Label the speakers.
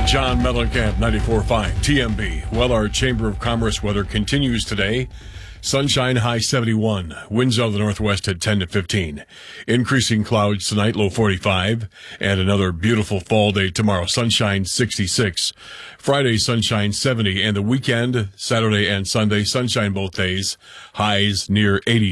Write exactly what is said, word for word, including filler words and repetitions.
Speaker 1: John Mellencamp, ninety-four point five T M B. Well, our Chamber of Commerce weather continues today. Sunshine, high seventy-one. Winds out of the northwest at ten to fifteen. Increasing clouds tonight, low forty-five. And another beautiful fall day tomorrow. Sunshine, sixty-six. Friday, sunshine, seventy. And the weekend, Saturday and Sunday, sunshine both days. Highs near eighty.